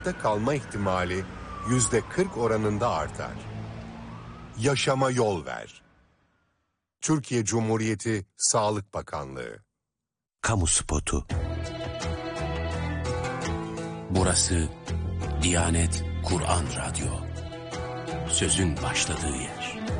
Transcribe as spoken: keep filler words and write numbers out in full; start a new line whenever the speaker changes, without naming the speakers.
hayatta kalma ihtimali yüzde kırk oranında artar. Yaşama yol ver. Türkiye Cumhuriyeti Sağlık Bakanlığı.
Kamu spotu. Burası Diyanet Kur'an Radyo. Sözün başladığı yer.